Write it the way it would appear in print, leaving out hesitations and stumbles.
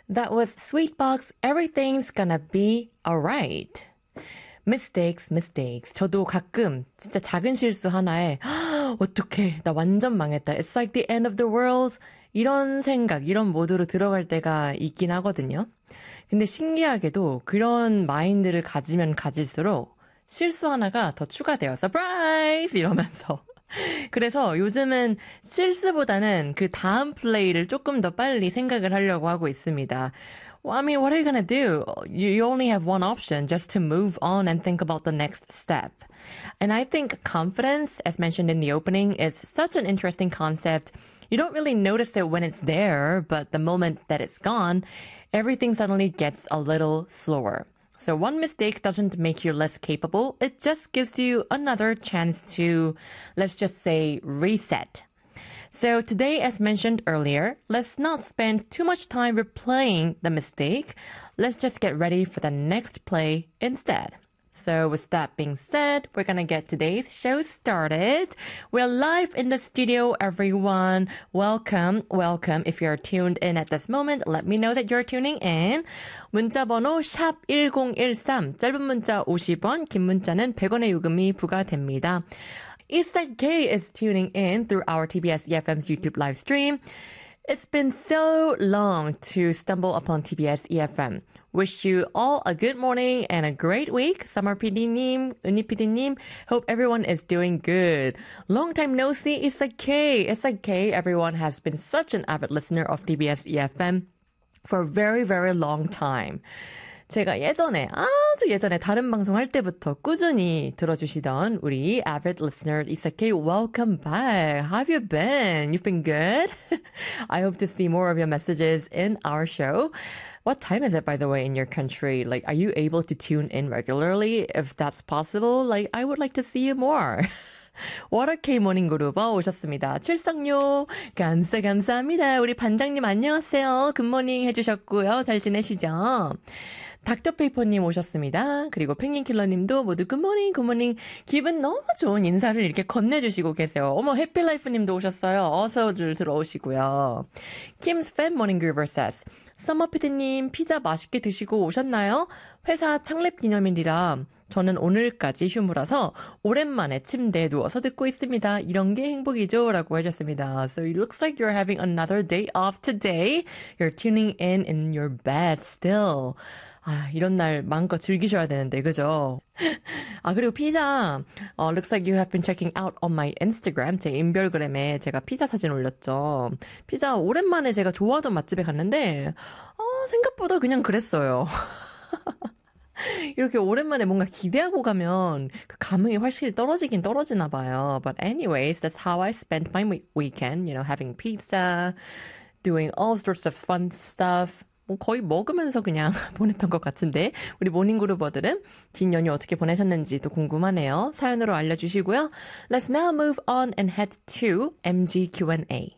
That was Sweetbox, Everything's Gonna Be Alright. Mistakes, mistakes. 저도 가끔 진짜 작은 실수 하나에 어떡해, 나 완전 망했다. It's like the end of the world. 이런 생각, 이런 모드로 들어갈 때가 있긴 하거든요. 근데 신기하게도 그런 마인드를 가지면 가질수록 실수 하나가 더 추가돼요. 서프라이즈! 이러면서. 그래서 요즘은 실수보다는 그 다음 플레이를 조금 더 빨리 생각을 하려고 하고 있습니다. Well, I mean, what are you gonna do? You only have one option, just to move on and think about the next step. And I think confidence, as mentioned in the opening, is such an interesting concept. You don't really notice it when it's there, but the moment that it's gone, everything suddenly gets a little slower. So one mistake doesn't make you less capable. It just gives you another chance to, let's just say, reset. So today, as mentioned earlier, let's not spend too much time replaying the mistake. Let's just get ready for the next play instead. So with that being said, we're gonna get today's show started. We're live in the studio, everyone. Welcome, welcome. If you're tuned in at this moment, let me know that you're tuning in. 문자 번호 샵 1013, 짧은 문자 50원, 긴 문자는 100원의 요금이 부과됩니다. Issa K is tuning in through our TBS EFM's YouTube live stream. It's been so long to stumble upon TBS EFM. Wish you all a good morning and a great week. Summer PD님, Uni PD님, hope everyone is doing good. Long time no see, Issa K. Issa K, everyone has been such an avid listener of TBS EFM for a very, very long time. 제가 예전에, 아주 예전에 다른 방송 할 때부터 꾸준히 들어주시던 우리 avid listener Issa K, welcome back. How have you been? You've been good? I hope to see more of your messages in our show. What time is it, by the way, in your country? Like, are you able to tune in regularly? If that's possible, like, I would like to see you more. 워터케이 모닝그룹 오셨습니다. 출석료 감사합니다. 우리 반장님 안녕하세요. 굿모닝 해주셨고요. 잘 지내시죠? 닥터페이퍼님 오셨습니다. 그리고 펭귄킬러님도 모두 굿모닝 굿모닝 기분 너무 좋은 인사를 이렇게 건네주시고 계세요. 어머 해피라이프님도 오셨어요. 어서들 들어오시고요. Kim's Fan Morning Groover says 서머피디님 피자 맛있게 드시고 오셨나요? 회사 창립 기념일이라 저는 오늘까지 휴무라서 오랜만에 침대에 누워서 듣고 있습니다. 이런 게 행복이죠? 라고 하셨습니다. So it looks like you're having another day off today. You're tuning in your bed still. 아, 이런 날 마음껏 즐기셔야 되는데, 그죠? 아, 그리고 피자, looks like you have been checking out on my Instagram. 제 인별그램에 제가 피자 사진 올렸죠. 피자 오랜만에 제가 좋아하던 맛집에 갔는데, 생각보다 그냥 그랬어요. 이렇게 오랜만에 뭔가 기대하고 가면 그 감흥이 확실히 떨어지긴 떨어지나 봐요. But anyways, that's how I spent my weekend, you know, having pizza, doing all sorts of fun stuff. 뭐 거의 먹으면서 그냥 보냈던 것 같은데 우리 모닝그루버들은 긴 연휴 어떻게 보내셨는지도 궁금하네요. 사연으로 알려주시고요. Let's now move on and head to MG Q&A.